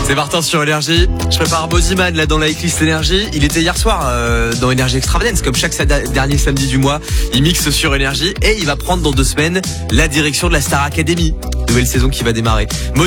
C'est Martin sur Énergie. Je prépare Moziman là dans la Eclipse Énergie. Il était hier soir dans Énergie Extravagance, comme chaque dernier samedi du mois. Il mixe sur Énergie et il va prendre dans 2 semaines la direction de la Star Academy. Nouvelle saison qui va démarrer.